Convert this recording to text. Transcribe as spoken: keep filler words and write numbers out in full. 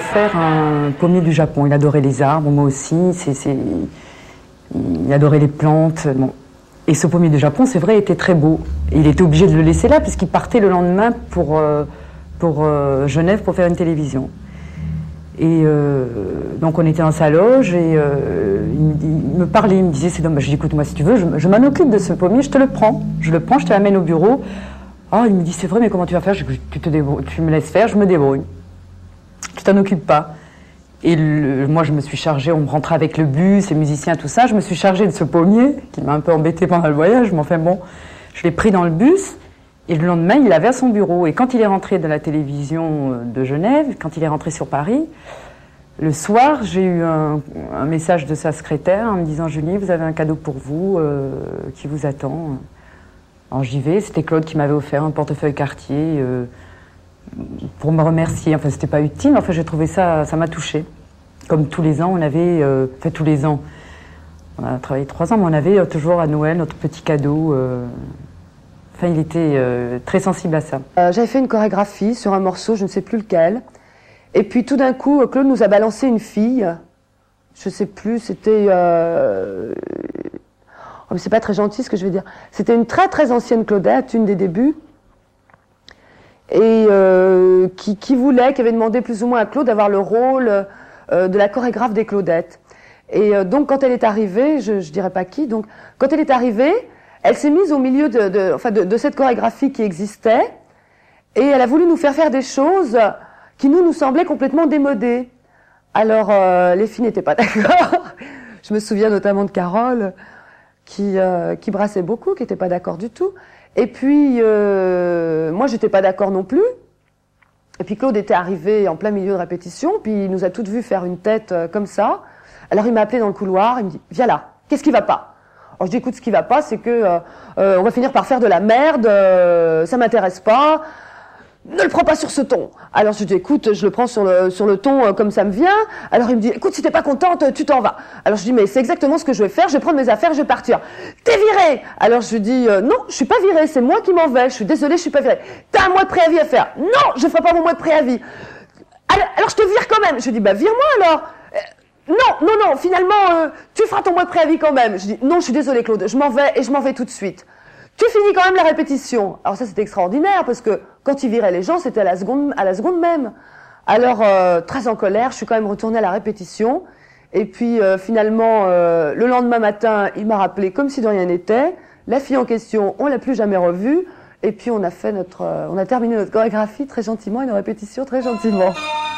faire un pommier du Japon. Il adorait les arbres, moi aussi. C'est, c'est... Il adorait les plantes. Bon. Et ce pommier du Japon, c'est vrai, était très beau. Et il était obligé de le laisser là, puisqu'il partait le lendemain pour, euh, pour euh, Genève pour faire une télévision. Et euh, donc on était dans sa loge et euh, il, me, il me parlait, il me disait c'est dommage. Je lui dis écoute moi si tu veux, je, je m'en occupe de ce pommier, je te le prends. Je le prends, je te l'amène au bureau. Oh il me dit c'est vrai mais comment tu vas faire? Je dis tu, te débrouilles, tu me laisses faire, je me débrouille. Tu t'en occupes pas. Et le, moi je me suis chargée, on me rentrait avec le bus, les musiciens, tout ça. Je me suis chargée de ce pommier qui m'a un peu embêtée pendant le voyage, mais enfin bon, je l'ai pris dans le bus. Et le lendemain, il l'avait à son bureau. Et quand il est rentré de la télévision de Genève, quand il est rentré sur Paris, le soir, j'ai eu un, un message de sa secrétaire en me disant « Julie, vous avez un cadeau pour vous euh, qui vous attend. » Alors j'y vais, c'était Claude qui m'avait offert un portefeuille Cartier euh, pour me remercier. Enfin, c'était pas utile, mais enfin, j'ai trouvé ça, ça m'a touchée. Comme tous les ans, on avait, euh, enfin tous les ans, on a travaillé trois ans, mais on avait euh, toujours à Noël notre petit cadeau. Euh, Enfin, il était euh, très sensible à ça. Euh, J'avais fait une chorégraphie sur un morceau, je ne sais plus lequel. Et puis tout d'un coup, Claude nous a balancé une fille. Je ne sais plus, c'était... Euh... Oh, mais c'est pas très gentil ce que je vais dire. C'était une très très ancienne Claudette, une des débuts. Et euh, qui, qui voulait, qui avait demandé plus ou moins à Claude d'avoir le rôle euh, de la chorégraphe des Claudettes. Et euh, donc quand elle est arrivée, je ne dirais pas qui, donc quand elle est arrivée, elle s'est mise au milieu de, de, enfin de, de cette chorégraphie qui existait et elle a voulu nous faire faire des choses qui nous, nous semblaient complètement démodées. Alors, euh, les filles n'étaient pas d'accord. Je me souviens notamment de Carole qui, euh, qui brassait beaucoup, qui n'était pas d'accord du tout. Et puis, euh, moi, j'étais pas d'accord non plus. Et puis Claude était arrivé en plein milieu de répétition, puis il nous a toutes vues faire une tête euh, comme ça. Alors il m'a appelé dans le couloir, il me dit « Viens là, qu'est-ce qui va pas ?» Alors je dis, écoute, ce qui va pas, c'est que euh, euh, on va finir par faire de la merde, euh, ça m'intéresse pas, ne le prends pas sur ce ton. Alors je dis, écoute, je le prends sur le, sur le ton euh, comme ça me vient. Alors il me dit, écoute, si t'es pas contente, tu t'en vas. Alors je dis, mais c'est exactement ce que je vais faire, je vais prendre mes affaires, je vais partir. T'es virée. Alors je dis, euh, non, je suis pas virée, c'est moi qui m'en vais, je suis désolée, je suis pas virée. T'as un mois de préavis à faire. Non, je ferai pas mon mois de préavis. Alors, alors je te vire quand même. Je dis, bah vire-moi alors. Non, non, non, finalement, euh, tu feras ton mois de préavis quand même. Je dis, non, je suis désolée Claude, je m'en vais et je m'en vais tout de suite. Tu finis quand même la répétition. Alors ça, c'était extraordinaire parce que quand il virait les gens, c'était à la seconde, à la seconde même. Alors, euh, très en colère, je suis quand même retournée à la répétition. Et puis, euh, finalement, euh, le lendemain matin, il m'a rappelé comme si de rien n'était. La fille en question, on l'a plus jamais revue. Et puis, on a fait notre, euh, on a terminé notre chorégraphie très gentiment et nos répétitions très gentiment.